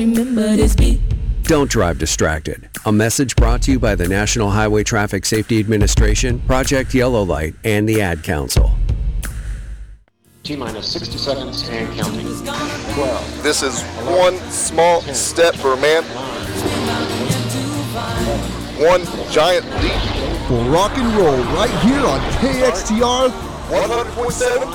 Remember this beat. Don't drive distracted. A message brought to you by the National Highway Traffic Safety Administration, Project Yellow Light, and the Ad Council. T-minus 60 seconds and counting. 12. This is one small step for man, one giant leap For rock and roll right here on KXTR 100.7